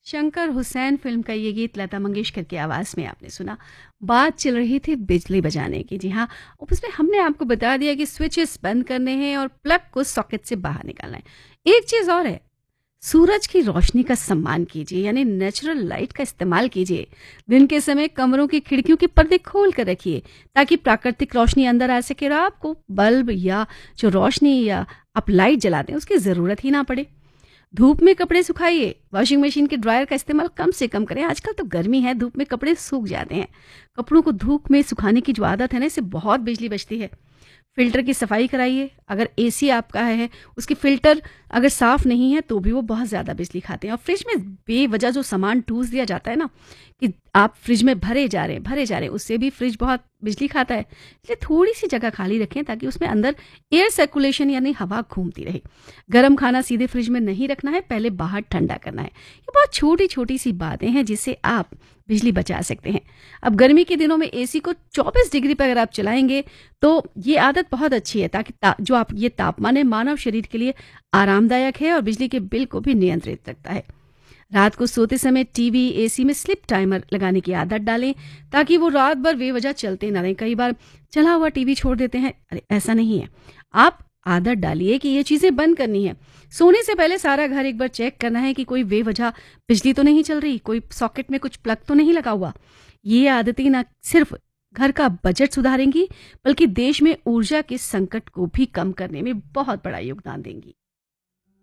Shankar Hussain film का ये गीत लता मंगेशकर की आवाज़ में आपने सुना। बात चल रही थी बिजली बचाने की। जी हाँ, उसमें हमने आपको बता दिया कि स्विचेस बंद करने हैं और प्लग को सॉकेट से बाहर निकालना है। एक चीज़ और है, सूरज की रोशनी का सम्मान कीजिए, यानी नेचुरल लाइट का इस्तेमाल कीजिए। दिन के समय कमरों की खिड़कियों के पर्दे खोल कर रखिए ताकि प्राकृतिक रोशनी अंदर आ सके और आपको बल्ब या जो रोशनी या आप लाइट जलाते हैं उसकी ज़रूरत ही ना पड़े। धूप में कपड़े सुखाइए, वॉशिंग मशीन के ड्रायर का इस्तेमाल कम से कम करें। आजकल तो गर्मी है, धूप में कपड़े सूख जाते हैं। कपड़ों को धूप में सुखाने की जो आदत है ना, इससे बहुत बिजली बचती है। फिल्टर की सफाई कराइए। अगर एसी आपका है, उसकी फिल्टर अगर साफ नहीं है तो भी वो बहुत ज़्यादा बिजली खाते हैं। और फ्रिज में बेवजह जो सामान ठूस दिया जाता है ना, कि आप फ्रिज में भरे जा रहे हैं, उससे भी फ्रिज बहुत बिजली खाता है। इसलिए थोड़ी सी जगह खाली रखें ताकि उसमें अंदर एयर सर्कुलेशन यानी हवा घूमती रहे। गर्म खाना सीधे फ्रिज में नहीं रखना है, पहले बाहर ठंडा करना है। ये बहुत छोटी छोटी सी बातें हैं जिससे आप बिजली बचा सकते हैं। अब गर्मी के दिनों में एसी को 24 डिग्री पर अगर आप चलाएंगे तो ये आदत बहुत अच्छी है, ताकि जो आप ये तापमान है मानव शरीर के लिए आरामदायक है और बिजली के बिल को भी नियंत्रित रखता है। रात को सोते समय टीवी एसी में स्लिप टाइमर लगाने की आदत डालें ताकि वो रात भर बेवजह चलते ना रहें। कई बार चला हुआ टीवी छोड़ देते हैं। अरे ऐसा नहीं है, आप आदत डालिए कि ये चीज़ें बंद करनी है। सोने से पहले सारा घर एक बार चेक करना है कि कोई बेवजह बिजली तो नहीं चल रही, कोई सॉकेट में कुछ प्लग तो नहीं लगा हुआ। ये आदतें ना सिर्फ घर का बजट सुधारेंगी बल्कि देश में ऊर्जा के संकट को भी कम करने में बहुत बड़ा योगदान देंगी।